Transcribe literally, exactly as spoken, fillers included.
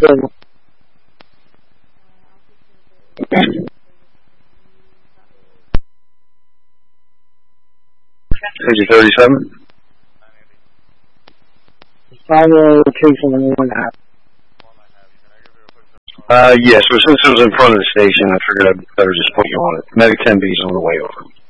thirty. Sixty thirty-seven. Five oh two seven one half. Uh, yes, but since it was in front of the station, I figured I'd better just put you on it. Medic ten B's on the way over.